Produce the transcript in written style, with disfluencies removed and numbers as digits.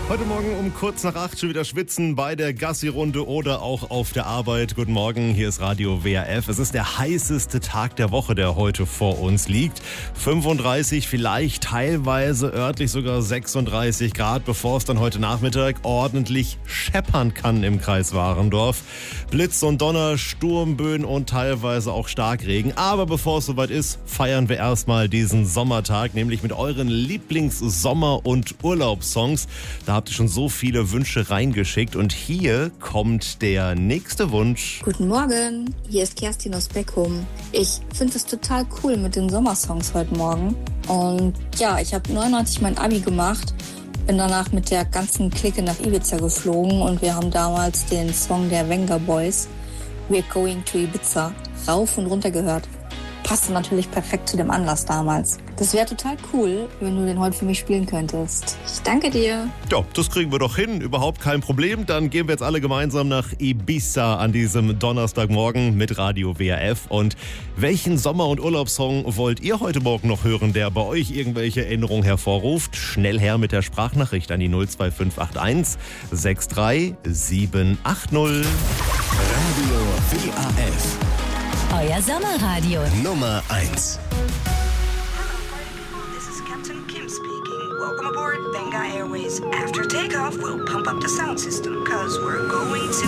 Heute Morgen um kurz nach 8 schon wieder schwitzen bei der Gassi-Runde oder auch auf der Arbeit. Guten Morgen, hier ist Radio WRF. Es ist der heißeste Tag der Woche, der heute vor uns liegt. 35, vielleicht teilweise örtlich sogar 36 Grad, bevor es dann heute Nachmittag ordentlich scheppern kann im Kreis Warendorf. Blitz und Donner, Sturmböen und teilweise auch Starkregen. Aber bevor es soweit ist, feiern wir erstmal diesen Sommertag, nämlich mit euren Lieblings-Sommer- und Urlaubssongs. Da habt ihr schon so viele Wünsche reingeschickt und hier kommt der nächste Wunsch. Guten Morgen, hier ist Kerstin aus Beckum. Ich finde es total cool mit den Sommersongs heute Morgen. Und ja, ich habe 99 mein Abi gemacht, bin danach mit der ganzen Clique nach Ibiza geflogen und wir haben damals den Song der Venga Boys, We're Going to Ibiza, rauf und runter gehört. Passte natürlich perfekt zu dem Anlass damals. Das wäre total cool, wenn du den heute für mich spielen könntest. Ich danke dir. Ja, das kriegen wir doch hin, überhaupt kein Problem. Dann gehen wir jetzt alle gemeinsam nach Ibiza an diesem Donnerstagmorgen mit Radio WRF. Und welchen Sommer- und Urlaubssong wollt ihr heute Morgen noch hören, der bei euch irgendwelche Erinnerungen hervorruft? Schnell her mit der Sprachnachricht an die 02581 63780. Radio WRF. Euer Sommerradio. Nummer 1. This is Captain Kim speaking. Welcome aboard Venga Airways. After takeoff, we'll pump up the sound system, cause we're going to